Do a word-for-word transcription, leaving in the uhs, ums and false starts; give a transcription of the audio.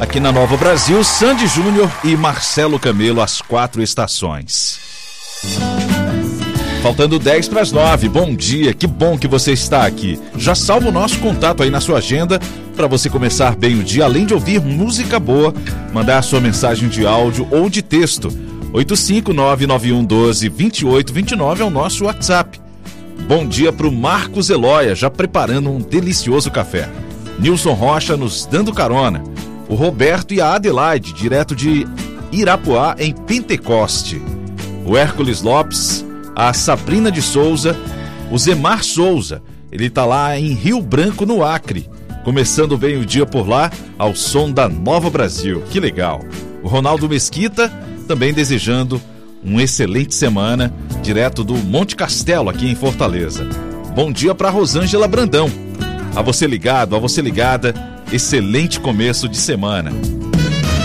Aqui na Nova Brasil, Sandy Júnior e Marcelo Camelo, as quatro estações. Faltando dez para as nove, bom dia, que bom que você está aqui. Já salva o nosso contato aí na sua agenda para você começar bem o dia, além de ouvir música boa, mandar a sua mensagem de áudio ou de texto. oito cinco nove nove um um dois dois oito dois nove é o nosso WhatsApp. Bom dia para o Marcos Eloia, já preparando um delicioso café. Nilson Rocha nos dando carona. O Roberto e a Adelaide, direto de Irapuá, em Pentecoste. O Hércules Lopes, a Sabrina de Souza, o Zemar Souza, ele tá lá em Rio Branco, no Acre, começando bem o dia por lá, ao som da Nova Brasil, que legal. O Ronaldo Mesquita, também desejando uma excelente semana, direto do Monte Castelo, aqui em Fortaleza. Bom dia para Rosângela Brandão. A você ligado, a você ligada, excelente começo de semana.